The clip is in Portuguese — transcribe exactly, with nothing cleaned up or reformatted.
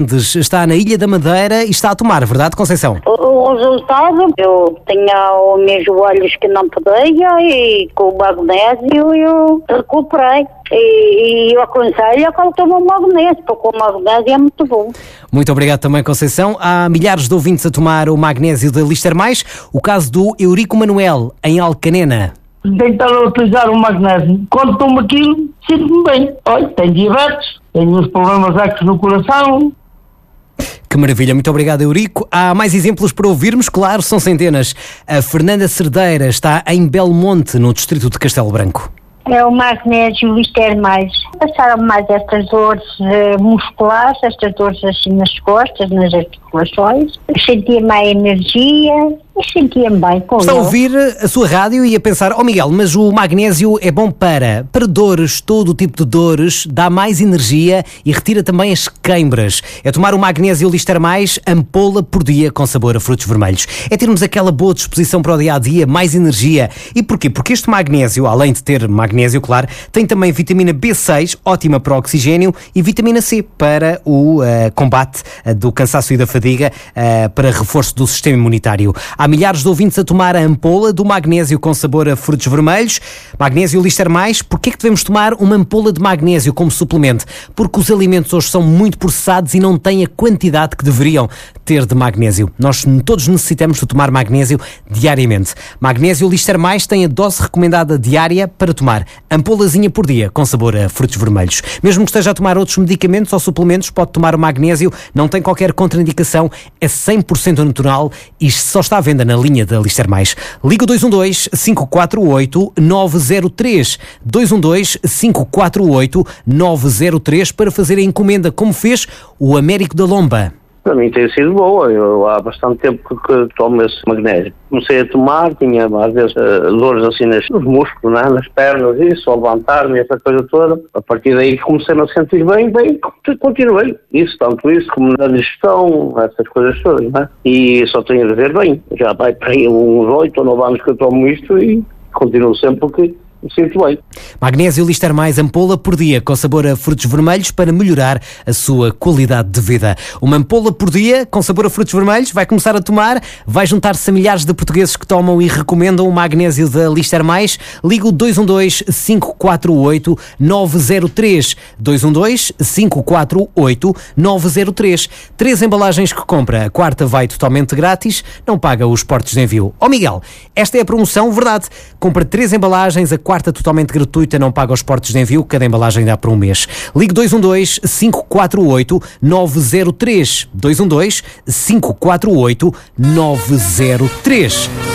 Está na Ilha da Madeira e está a tomar, verdade, Conceição? O, o resultado, eu tinha os meus joelhos que não podia e com o magnésio eu recuperei. E, e eu aconselho a que tome o magnésio, porque o magnésio é muito bom. Muito obrigado também, Conceição. Há milhares de ouvintes a tomar o magnésio da Lister Mais. O caso do Eurico Manuel, em Alcanena. Tentar utilizar o magnésio. Quando tomo aquilo, sinto-me bem. Olha, tenho diabetes, tenho uns problemas extras no coração. Que maravilha, muito obrigado, Eurico. Há mais exemplos para ouvirmos, claro, são centenas. A Fernanda Cerdeira está em Belmonte, no distrito de Castelo Branco. É o magnésio Lister Mais. Passaram mais estas dores uh, musculares, estas dores assim nas costas, nas articulações. Sentia mais energia e sentia-me bem com Está ele. a ouvir a sua rádio e a pensar, oh Miguel, mas o magnésio é bom para, para dores, todo o tipo de dores, dá mais energia e retira também as queimbras. É tomar o magnésio Lister Mais, ampola por dia com sabor a frutos vermelhos. É termos aquela boa disposição para o dia-a-dia, mais energia. E porquê? Porque este magnésio, além de ter magnésio, claro, tem também vitamina B seis, ótima para o oxigênio, e vitamina C para o uh, combate uh, do cansaço e da fadiga, uh, para reforço do sistema imunitário. Há milhares de ouvintes a tomar a ampola do magnésio com sabor a frutos vermelhos. Magnésio Lister Mais. Porquê é que devemos tomar uma ampola de magnésio como suplemento? Porque os alimentos hoje são muito processados e não têm a quantidade que deveriam ter de magnésio. Nós todos necessitamos de tomar magnésio diariamente. Magnésio Lister Mais tem a dose recomendada diária para tomar. Ampolazinha por dia com sabor a frutos vermelhos. Mesmo que esteja a tomar outros medicamentos ou suplementos, pode tomar o magnésio, não tem qualquer contraindicação, é cem por cento natural e só está à venda na linha da Lister Mais. Liga o dois um dois, cinco quatro oito, nove zero três. dois um dois, cinco quatro oito, nove zero três para fazer a encomenda, como fez o Américo da Lomba. Para mim tem sido boa, eu há bastante tempo que, que tomo esse magnésio. Comecei a tomar, tinha às vezes uh, dores assim nas, nos músculos, né? Nas pernas, isso, ao levantar-me, essa coisa toda. A partir daí comecei-me a sentir bem, bem, continuei. Isso, tanto isso como na digestão, essas coisas todas, né? E só tenho a ver bem. Já vai para aí uns oito ou nove anos que eu tomo isto e continuo sempre porque me sinto bem. Magnésio Lister Mais, ampola por dia com sabor a frutos vermelhos para melhorar a sua qualidade de vida. Uma ampola por dia com sabor a frutos vermelhos, vai começar a tomar, vai juntar-se a milhares de portugueses que tomam e recomendam o magnésio da Lister Mais. Liga o dois um dois, cinco quatro oito, nove zero três. dois um dois, cinco quatro oito, nove zero três. Três embalagens que compra, a quarta vai totalmente grátis, não paga os portos de envio. Ó Miguel, esta é a promoção, verdade? Compra três embalagens, a quarta totalmente gratuita, não paga os portos de envio, cada embalagem dá para um mês. Ligue dois um dois, cinco quatro oito, nove zero três. dois um dois, cinco quatro oito, nove zero três.